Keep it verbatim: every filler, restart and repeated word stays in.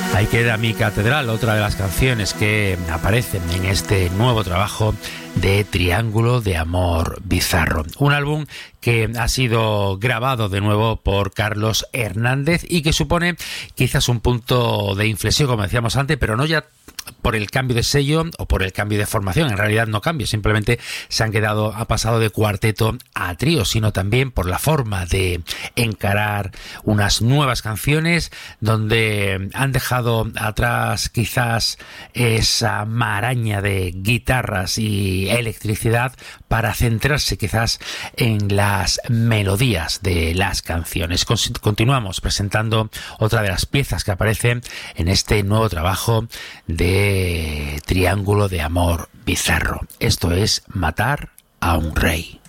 Ahí queda mi catedral, otra de las canciones que aparecen en este nuevo trabajo de Triángulo de Amor Bizarro. Un álbum que ha sido grabado de nuevo por Carlos Hernández y que supone quizás un punto de inflexión, como decíamos antes, pero no ya por el cambio de sello o por el cambio de formación. En realidad no cambia, simplemente se han quedado, ha pasado de cuarteto a trío, sino también por la forma de encarar unas nuevas canciones donde han dejado atrás quizás esa maraña de guitarras y electricidad para centrarse quizás en las melodías de las canciones. Continuamos presentando otra de las piezas que aparecen en este nuevo trabajo de Triángulo de Amor Bizarro. Esto es Matar a un Rey.